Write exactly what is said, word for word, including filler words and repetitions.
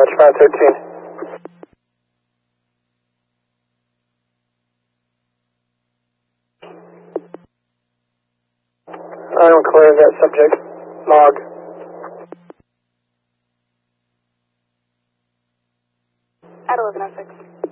dispatch five thirteen. I don't clear that subject. Log. At eleven oh six.